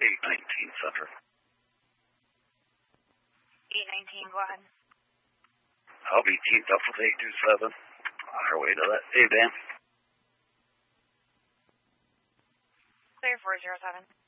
819 Central. 819, go ahead. I'll be teamed up with 827 on our way to that A-Van. Clear 407.